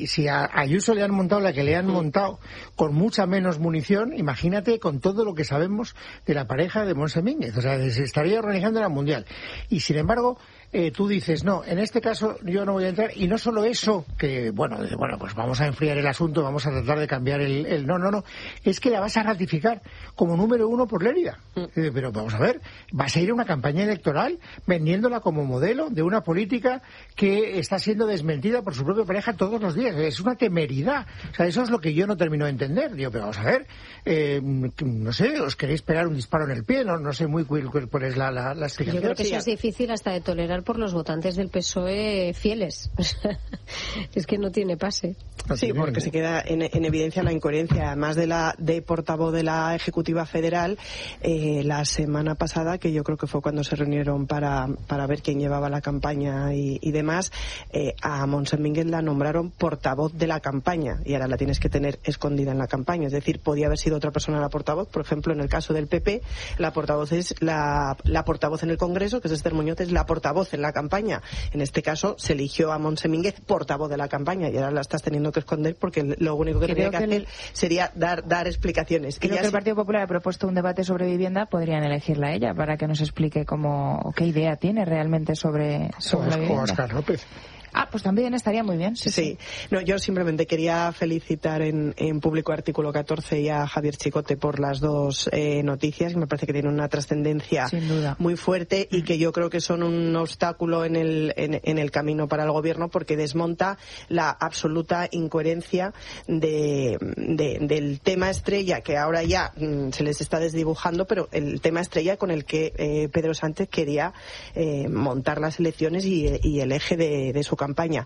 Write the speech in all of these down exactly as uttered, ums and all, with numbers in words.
Si a Ayuso le han montado la que le han montado con mucha menos munición, imagínate con todo lo que sabemos de la pareja de Montse Mínguez. O sea, se estaría organizando la Mundial. Y sin embargo, eh, tú dices, no, en este caso yo no voy a entrar. Y no solo eso, que bueno, de, bueno, pues vamos a enfriar el asunto, vamos a tratar de cambiar el, el... No, no, no. Es que la vas a ratificar como número uno por Lérida. Eh, pero vamos a ver, vas a ir a una campaña electoral vendiéndola como modelo de una política que está siendo desmentida por su propia pareja todos los días. Es una temeridad. O sea, eso es lo que yo no termino de entender. Digo, pero vamos a ver, eh, no sé, os queréis pegar un disparo en el pie, no, no sé muy cuál, cuál es la, la, la explicación. Yo creo que eso es difícil hasta de tolerar por los votantes del P S O E fieles. Es que no tiene pase. Sí, porque se queda en, en evidencia la incoherencia. Además de la de portavoz de la Ejecutiva Federal, eh, la semana pasada, que yo creo que fue cuando se reunieron para, para ver quién llevaba la campaña y, y demás, eh, a Montse Mínguez la nombraron portavoz de la campaña y ahora la tienes que tener escondida en la campaña. Es decir, podía haber sido otra persona la portavoz. Por ejemplo, en el caso del P P, la portavoz es la, la portavoz en el Congreso, que es Esther Muñoz, es la portavoz en la campaña. En este caso, se eligió a Montse Mínguez portavoz de la campaña y ahora la estás teniendo que esconder porque lo único que Creo tenía que, que hacer el... sería dar dar explicaciones. Creo que, que el Partido Popular ha propuesto un debate sobre vivienda, podrían elegirla a ella para que nos explique cómo, qué idea tiene realmente sobre, sobre la vivienda. O Óscar López. Ah, pues también estaría muy bien. Sí, sí. sí. No, yo simplemente quería felicitar en, en Público Artículo catorce y a Javier Chicote por las dos eh, noticias, que me parece que tienen una trascendencia muy fuerte y que yo creo que son un obstáculo en el, en, en el camino para el gobierno porque desmonta la absoluta incoherencia de, de, del tema estrella que ahora ya mm, se les está desdibujando, pero el tema estrella con el que eh, Pedro Sánchez quería eh, montar las elecciones y, y el eje de, de su campaña.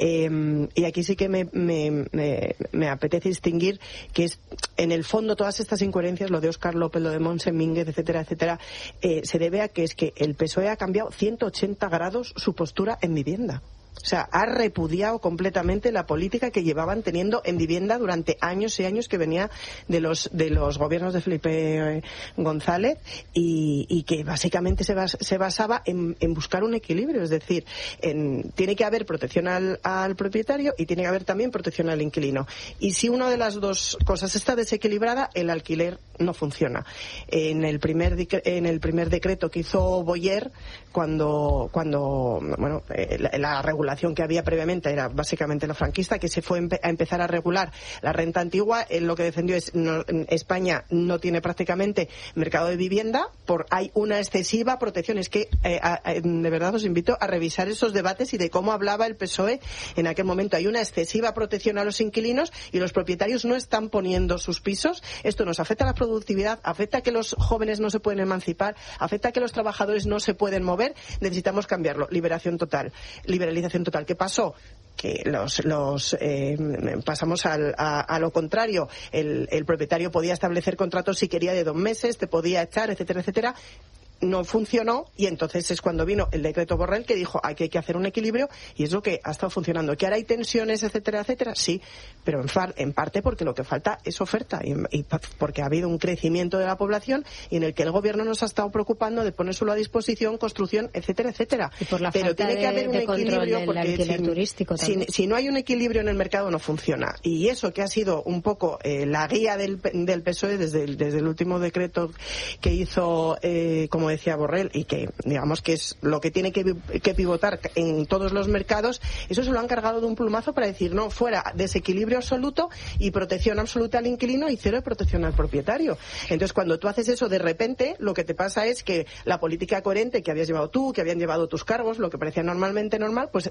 Eh, y aquí sí que me, me, me, me apetece distinguir que es, en el fondo, todas estas incoherencias, lo de Óscar López, lo de Montse Mínguez, etcétera, etcétera, eh, se debe a que es que el P S O E ha cambiado ciento ochenta grados su postura en vivienda. O sea, ha repudiado completamente la política que llevaban teniendo en vivienda durante años y años que venía de los de los gobiernos de Felipe González y, y que básicamente se, bas, se basaba en, en buscar un equilibrio. Es decir, en, tiene que haber protección al, al propietario y tiene que haber también protección al inquilino. Y si una de las dos cosas está desequilibrada, el alquiler no funciona. En el primer en el primer decreto que hizo Boyer, cuando cuando bueno la, la regulación que había previamente era básicamente la franquista, que se fue a empezar a regular la renta antigua. Él lo que defendió es no, España no tiene prácticamente mercado de vivienda, por hay una excesiva protección. Es que eh, a, a, de verdad os invito a revisar esos debates y de cómo hablaba el P S O E en aquel momento. Hay una excesiva protección a los inquilinos y los propietarios no están poniendo sus pisos. Esto nos afecta a la productividad, afecta a que los jóvenes no se pueden emancipar, afecta a que los trabajadores no se pueden mover. Necesitamos cambiarlo. Liberación total, liberalización total. ¿Qué pasó? Que los, los eh, pasamos al, a, a lo contrario. El, el propietario podía establecer contratos si quería de dos meses, te podía echar, etcétera, etcétera. No funcionó y entonces es cuando vino el decreto Borrell que dijo aquí hay que hacer un equilibrio y es lo que ha estado funcionando. ¿Que ahora hay tensiones, etcétera, etcétera? Sí, pero en, far, en parte porque lo que falta es oferta y, y porque ha habido un crecimiento de la población y en el que el gobierno nos ha estado preocupando de ponérselo a disposición, construcción, etcétera, etcétera. Y por la pero falta tiene que de, haber un de equilibrio porque alquiler si, turístico si, si no hay un equilibrio en el mercado no funciona. Y eso que ha sido un poco eh, la guía del, del P S O E desde el, desde el último decreto que hizo, eh, como decía Borrell, y que digamos que es lo que tiene que, que pivotar en todos los mercados, eso se lo han cargado de un plumazo para decir no, fuera desequilibrio absoluto y protección absoluta al inquilino y cero de protección al propietario. Entonces cuando tú haces eso de repente, lo que te pasa es que la política coherente que habías llevado tú, que habían llevado tus cargos, lo que parecía normalmente normal, pues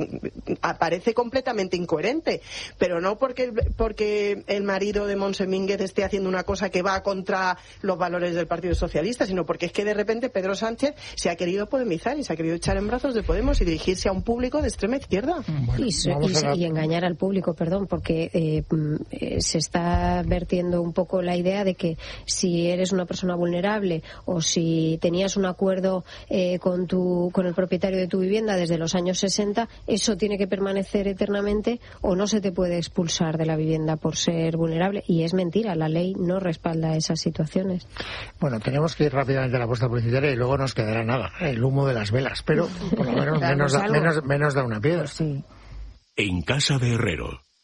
aparece completamente incoherente, pero no porque, porque el marido de Montse Mínguez esté haciendo una cosa que va contra los valores del Partido Socialista, sino porque es que de repente Pedro Sánchez se ha querido polemizar y se ha querido echar en brazos de Podemos y dirigirse a un público de extrema izquierda. Bueno, y, y, y engañar al público, perdón, porque eh, eh, se está vertiendo un poco la idea de que si eres una persona vulnerable o si tenías un acuerdo eh, con tu con el propietario de tu vivienda desde los años sesenta, eso tiene que permanecer eternamente o no se te puede expulsar de la vivienda por ser vulnerable. Y es mentira, la ley no respalda esas situaciones. Bueno, tenemos que ir rápidamente a la puesta publicitaria y luego nos quedará nada, el humo de las velas, pero por lo menos menos da, menos, menos da una piedra. Sí. En casa de Herrero.